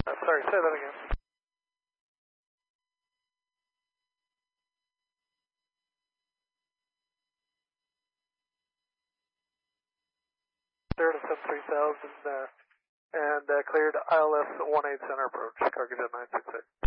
Sorry, say that again. Clear to 73000 and cleared ILS 18 center approach, Cargo Jet 966.